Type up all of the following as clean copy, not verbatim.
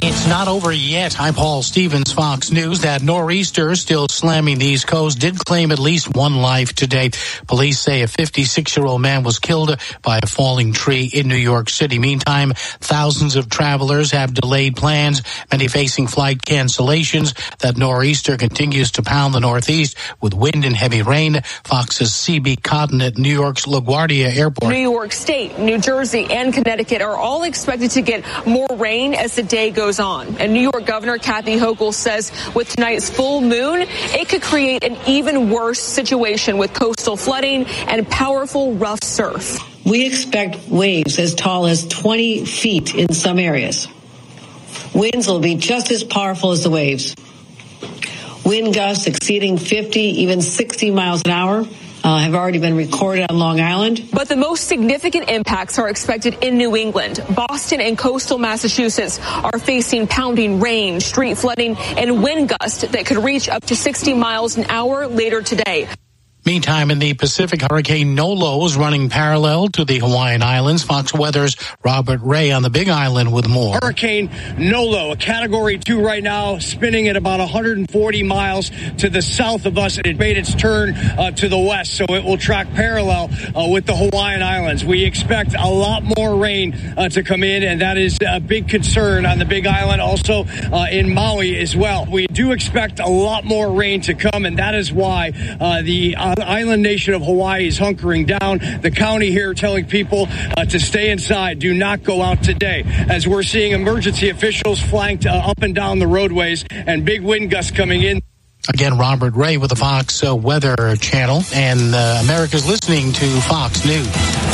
It's not over yet. I'm Paul Stevens, Fox News. That nor'easter still slamming the East Coast did claim at least one life today. Police say a 56-year-old man was killed by a falling tree in New York City. Meantime, thousands of travelers have delayed plans, many facing flight cancellations. That nor'easter continues to pound the Northeast with wind and heavy rain. Fox's CB Cotton at New York's LaGuardia Airport. New York State, New Jersey, and Connecticut are all expected to get more rain as the day goes on. And New York Governor Kathy Hochul says with tonight's full moon, it could create an even worse situation with coastal flooding and powerful rough surf. We expect waves as tall as 20 feet in some areas. Winds will be just as powerful as the waves. Wind gusts exceeding 50, even 60 miles an hour. Have already been recorded on Long Island. But the most significant impacts are expected in New England. Boston and coastal Massachusetts are facing pounding rain, street flooding, and wind gusts that could reach up to 60 miles an hour later today. Meantime, in the Pacific, Hurricane Nolo is running parallel to the Hawaiian Islands. Fox Weather's Robert Ray on the Big Island with more. Hurricane Nolo, a Category 2 right now, spinning at about 140 miles to the south of us. It made its turn to the west, so it will track parallel with the Hawaiian Islands. We expect a lot more rain to come in, and that is a big concern on the Big Island, also in Maui as well. We do expect a lot more rain to come, and that is why the island nation of Hawaii is hunkering down. The county here telling people to stay inside, do not go out today, as we're seeing emergency officials flanked up and down the roadways and big wind gusts coming in. Again, Robert Ray with the Fox Weather Channel, and America's listening to Fox News.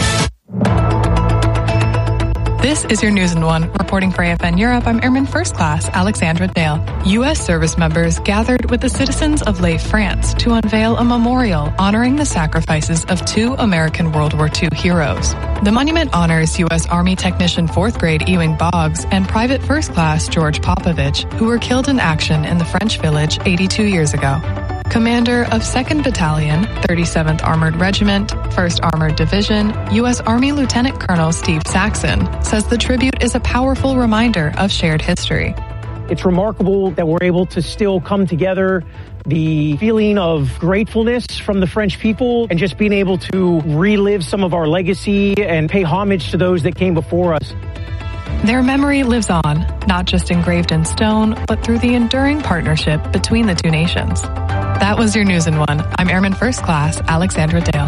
This is your News in One. Reporting for AFN Europe, I'm Airman First Class Alexandra Dale. U.S. service members gathered with the citizens of Lake, France to unveil a memorial honoring the sacrifices of two American World War II heroes. The monument honors U.S. Army Technician 4th Grade Ewing Boggs and Private First Class George Popovich, who were killed in action in the French village 82 years ago. Commander of 2nd Battalion, 37th Armored Regiment, 1st Armored Division, U.S. Army Lieutenant Colonel Steve Saxon says the tribute is a powerful reminder of shared history. It's remarkable that we're able to still come together, the feeling of gratefulness from the French people, and just being able to relive some of our legacy and pay homage to those that came before us. Their memory lives on, not just engraved in stone, but through the enduring partnership between the two nations. That was your News in One. I'm Airman First Class Alexandra Dale.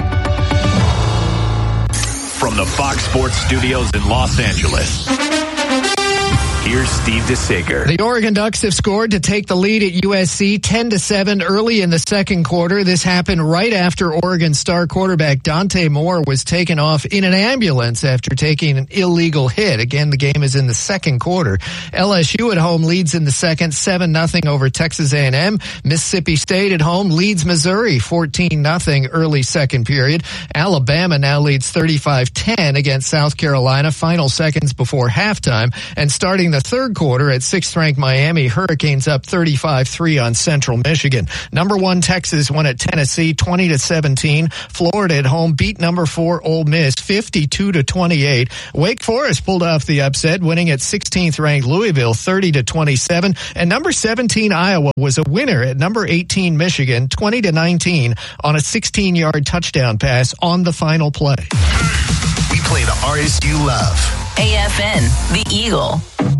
From the Fox Sports Studios in Los Angeles, here's Steve DeSager. The Oregon Ducks have scored to take the lead at USC 10-7 early in the second quarter. This happened right after Oregon star quarterback Dante Moore was taken off in an ambulance after taking an illegal hit. Again, the game is in the second quarter. LSU at home leads in the second 7-0 over Texas A&M. Mississippi State at home leads Missouri 14-0 early second period. Alabama now leads 35-10 against South Carolina, final seconds before halftime. And starting the third quarter at 6th-ranked Miami, Hurricanes up 35-3 on Central Michigan. Number 1 Texas won at Tennessee 20-17. Florida at home beat number 4 Ole Miss 52-28. Wake Forest pulled off the upset, winning at 16th-ranked Louisville 30-27. And number 17 Iowa was a winner at number 18 Michigan 20-19 on a 16-yard touchdown pass on the final play. We play the artists you love. AFN, The Eagle.